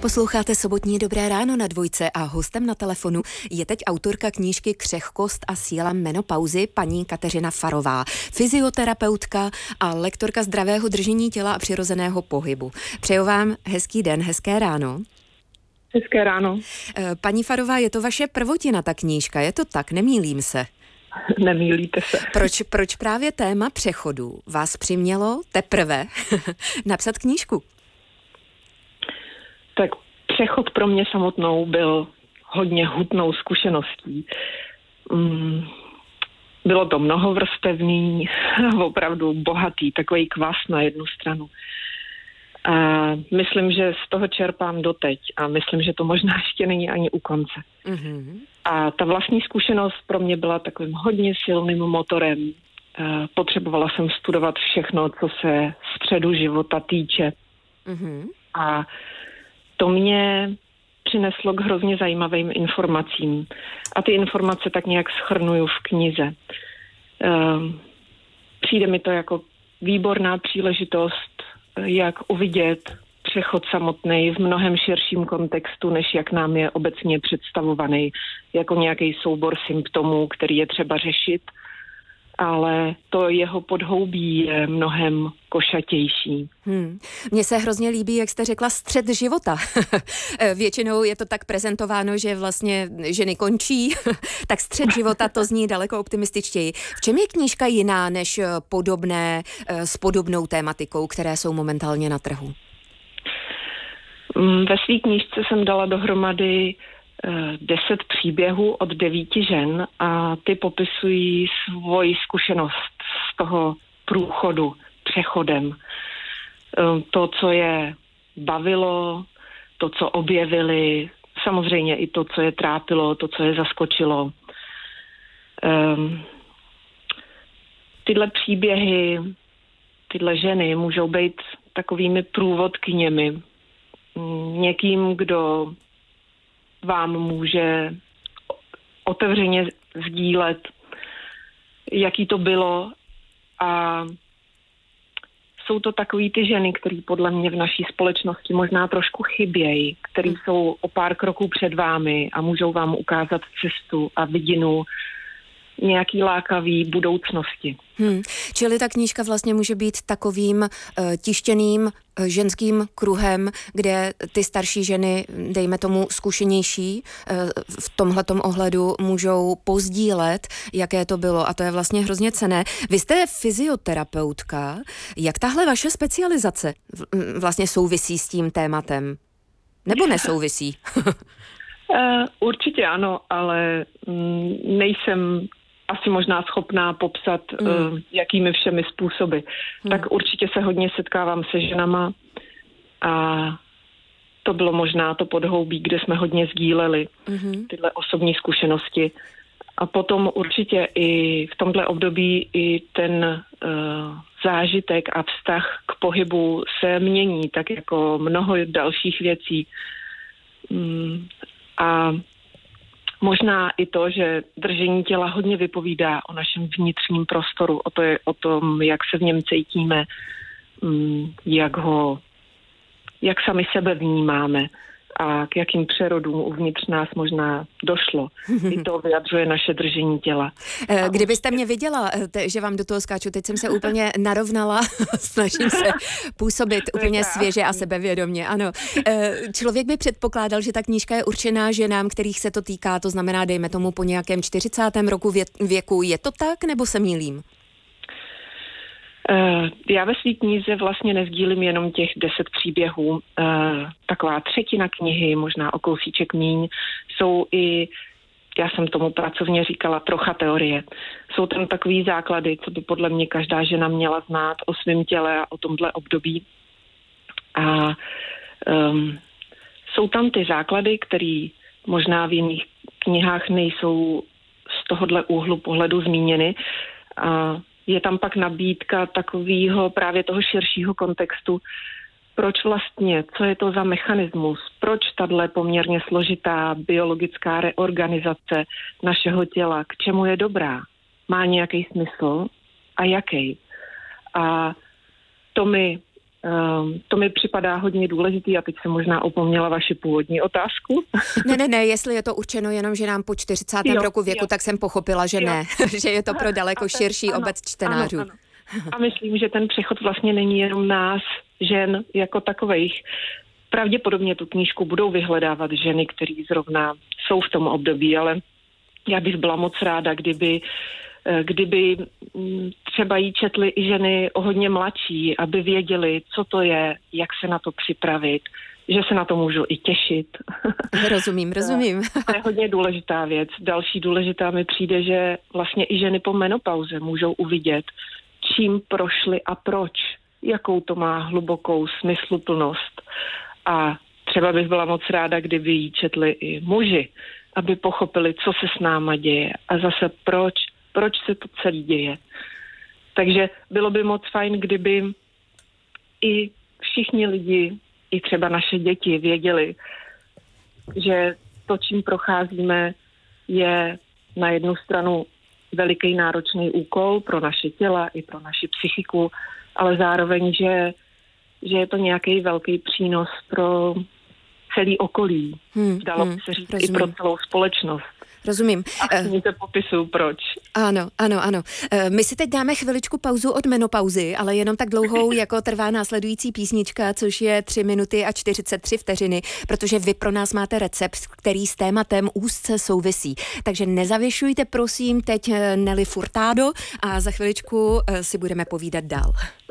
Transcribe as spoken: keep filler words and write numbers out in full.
Posloucháte sobotní Dobré ráno na Dvojce a hostem na telefonu je teď autorka knížky Křehkost a síla menopauzy paní Kateřina Farová, fyzioterapeutka a lektorka zdravého držení těla a přirozeného pohybu. Přeju vám hezký den, hezké ráno. Hezké ráno. Paní Farová, je to vaše prvotina, ta knížka, je to tak, nemýlím se? Nemýlíte se. Proč, proč právě téma přechodu vás přimělo teprve napsat knížku? Tak přechod pro mě samotnou byl hodně hutnou zkušeností. Mm, bylo to mnohovrstevný, opravdu bohatý, takový kvas na jednu stranu. A myslím, že z toho čerpám doteď a myslím, že to možná ještě není ani u konce. Mm-hmm. A ta vlastní zkušenost pro mě byla takovým hodně silným motorem. Potřebovala jsem studovat všechno, co se středu života týče. Mm-hmm. A to mě přineslo k hrozně zajímavým informacím. A ty informace tak nějak shrnuju v knize. Přijde mi to jako výborná příležitost, jak uvidět přechod samotný v mnohem širším kontextu, než jak nám je obecně představovaný, jako nějaký soubor symptomů, který je třeba řešit, ale to jeho podhoubí je mnohem košatější. Hmm. Mně se hrozně líbí, jak jste řekla, střed života. Většinou je to tak prezentováno, že vlastně ženy končí, tak střed života to zní daleko optimističtěji. V čem je knížka jiná než podobné s podobnou tématikou, které jsou momentálně na trhu? Ve své knížce jsem dala dohromady deset příběhů od devíti žen a ty popisují svoji zkušenost z toho průchodu, přechodem. To, co je bavilo, to, co objevili, samozřejmě i to, co je trápilo, to, co je zaskočilo. Um, tyhle příběhy, tyhle ženy můžou být takovými průvodkyněmi. Někým, kdo vám může otevřeně sdílet, jaký to bylo, a jsou to takový ty ženy, které podle mě v naší společnosti možná trošku chybějí, které jsou o pár kroků před vámi a můžou vám ukázat cestu a vidinu nějaký lákavý budoucnosti. Hmm. Čili ta knížka vlastně může být takovým uh, tištěným uh, ženským kruhem, kde ty starší ženy, dejme tomu zkušenější, uh, v tomhletom ohledu můžou pozdílet, jaké to bylo, a to je vlastně hrozně cenné. Vy jste fyzioterapeutka. Jak tahle vaše specializace v, vlastně souvisí s tím tématem? Nebo nesouvisí? uh, určitě ano, ale mm, nejsem asi možná schopná popsat, mm. uh, jakými všemi způsoby. Mm. Tak určitě se hodně setkávám se ženama a to bylo možná to podhoubí, kde jsme hodně sdíleli mm. tyhle osobní zkušenosti. A potom určitě i v tomhle období i ten uh, zážitek a vztah k pohybu se mění, tak jako mnoho dalších věcí. Mm. A možná i to, že držení těla hodně vypovídá o našem vnitřním prostoru, o, to je, o tom, jak se v něm cítíme, jak ho, jak sami sebe vnímáme a k jakým přerodům uvnitř nás možná došlo. I to vyjadřuje naše držení těla. Kdybyste mě viděla, že vám do toho skáču, teď jsem se úplně narovnala, snažím se působit úplně svěže a sebevědomě. Ano. Člověk by předpokládal, že ta knížka je určená ženám, kterých se to týká, to znamená, dejme tomu po nějakém čtyřicátém roku věku. Je to tak, nebo se mýlím? Já ve své knize vlastně nesdílím jenom těch deset příběhů. Taková třetina knihy, možná o kousíček míň, jsou i, já jsem tomu pracovně říkala, trocha teorie. Jsou tam takový základy, co by podle mě každá žena měla znát o svém těle a o tomhle období. A um, jsou tam ty základy, které možná v jiných knihách nejsou z tohohle úhlu pohledu zmíněny. A je tam pak nabídka takového právě toho širšího kontextu, proč vlastně, co je to za mechanismus, proč tahle poměrně složitá biologická reorganizace našeho těla, k čemu je dobrá, má nějaký smysl a jaký. A to mi Um, to mi připadá hodně důležitý a teď jsem možná opomněla vaši původní otázku. Ne, ne, ne, jestli je to určeno jenom, že nám po čtyřicátém jo, roku věku, jo. tak jsem pochopila, že jo. ne, že je to pro daleko ten, širší ano, obec čtenářů. Ano, ano. A myslím, že ten přechod vlastně není jenom nás, žen jako takových. Pravděpodobně tu knížku budou vyhledávat ženy, které zrovna jsou v tom období, ale já bych byla moc ráda, kdyby kdyby třeba jí četly i ženy o hodně mladší, aby věděli, co to je, jak se na to připravit, že se na to můžu i těšit. Rozumím, rozumím. To je hodně důležitá věc. Další důležitá mi přijde, že vlastně i ženy po menopauze můžou uvidět, čím prošly a proč, jakou to má hlubokou smysluplnost. A třeba bych byla moc ráda, kdyby jí četli i muži, aby pochopili, co se s náma děje a zase proč proč se to celý děje. Takže bylo by moc fajn, kdyby i všichni lidi, i třeba naše děti věděli, že to, čím procházíme, je na jednu stranu veliký náročný úkol pro naše těla i pro naši psychiku, ale zároveň, že, že je to nějaký velký přínos pro celý okolí. Hmm, Dalo by se říct rozumím. I pro celou společnost. Rozumím. A to popisuju, proč. Ano, ano, ano. My si teď dáme chviličku pauzu od menopauzy, ale jenom tak dlouhou, jako trvá následující písnička, což je tři minuty a čtyřicet tři vteřiny, protože vy pro nás máte recept, který s tématem úzce souvisí. Takže nezavěšujte, prosím, teď Nelly Furtado a za chviličku si budeme povídat dál.